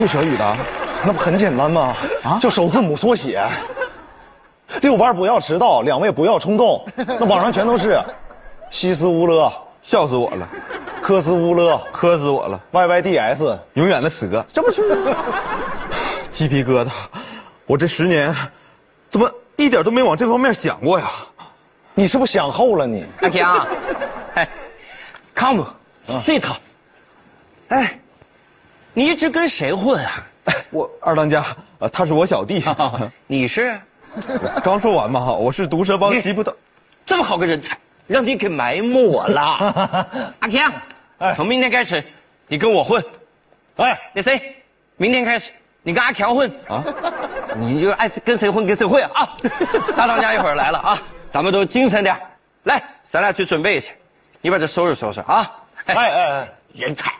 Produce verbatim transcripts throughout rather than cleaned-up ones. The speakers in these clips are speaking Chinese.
会小雨的， 那不很简单吗？啊，就首字母缩写。遛弯不要迟到，两位不要冲动。那网上全都是，西斯乌勒， 笑死我了； 科斯乌勒， 磕死我了 ；Y Y D S， 永远的蛇。 这不是鸡皮疙瘩！我这十年，怎么一点都没往这方面想过呀？ 你是不是想后了你？ 阿强，哎，康姆，谁他？哎，你一直跟谁混啊？ 我二当家，呃，他是我小弟。 你是？ 刚说完嘛，我是毒蛇帮吉普的。 这么好个人才，让你给埋没了。阿强，哎，从明天开始，你跟我混。哎，那谁，明天开始你跟阿强混啊？你就爱跟谁混跟谁混啊！大当家一会儿来了啊，咱们都精神点，来，咱俩去准备去，你把这收拾收拾啊！ 哎哎哎， 人才！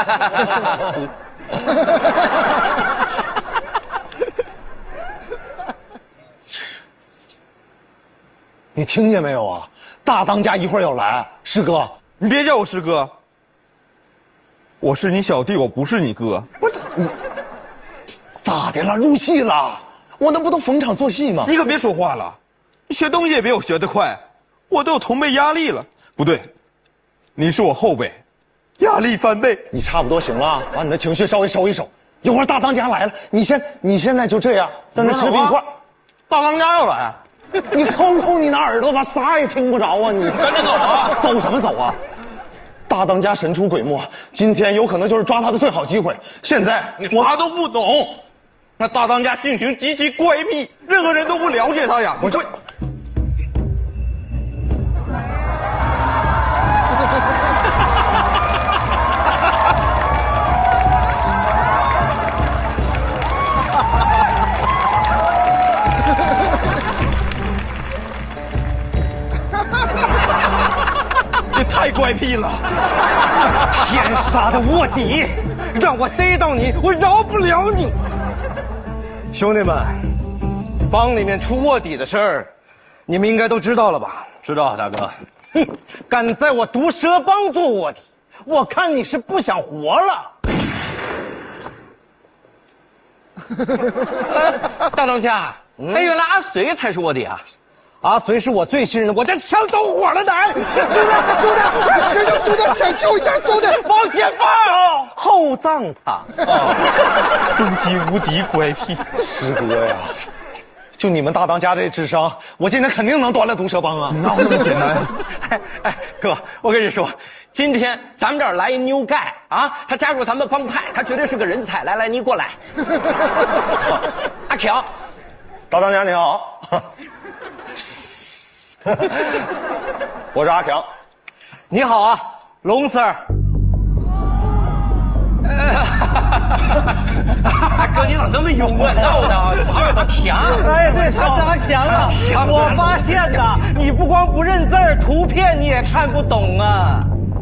你听见没有啊？大当家一会儿要来，师哥， 你别叫我师哥，我是你小弟，我不是你哥。 不是你咋的了？入戏了？我那不都逢场作戏吗？ 你可别说话了，你学东西也比我学得快，我都有同辈压力了。不对，你是我后辈，压力翻倍。 你差不多行了，把你的情绪稍微收一收。一会儿大当家来了，你先你现在就这样在那吃冰块。 大当家要来。 你抠抠你那耳朵吧，啥也听不着啊！你赶紧走啊！ 走什么走啊？大当家神出鬼没，今天有可能就是抓他的最好机会。现在你啥都不懂，那大当家性情极其怪癖，任何人都不了解他呀。我就太怪癖了！ 天杀的卧底，让我逮到你，我饶不了你！兄弟们，帮里面出卧底的事儿，你们应该都知道了吧？ 知道，大哥。 哼，敢在我毒蛇帮做卧底，我看你是不想活了。 大当家，哎，原来阿随才是卧底啊！ 阿随是我最信任的，我这枪走火了的！兄弟，兄弟，谁用兄弟抢救一下兄弟，往前放，厚葬他！ 终极无敌怪癖， 师哥呀，就你们大当家这智商，我今天肯定能端了毒蛇帮啊！ 哪有那么简单？ 哎哎，哥，我跟你说，今天咱们这儿来一妞盖啊，他加入咱们帮派，他绝对是个人才。来来，你过来。阿强， 大当家你好。我是阿强， 你好啊，龙 Sir。 哥，你咋这么幽默呢？阿强， 哎，对，他是阿强啊。我发现了，你不光不认字儿，图片你也看不懂啊。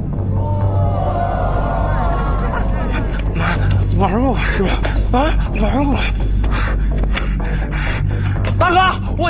玩我是吧？啊，玩我。大哥，我。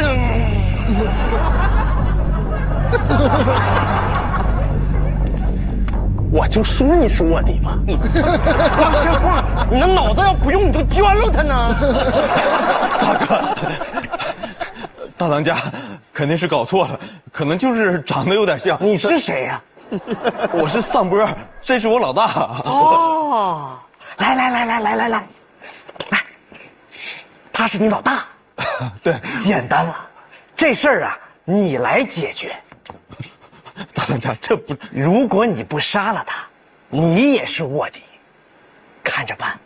我就说你是卧底嘛，你光这话，你那脑子要不用你就捐了他呢。 大哥，大当家肯定是搞错了，可能就是长得有点像。 你是谁呀、 啊？我是丧波，这是我老大。 哦，来来来来来来来，来，他是你老大。 对， 简单了，这事儿啊。你来解决， 大当家，这不， 如果你不杀了他，你也是卧底，看着办。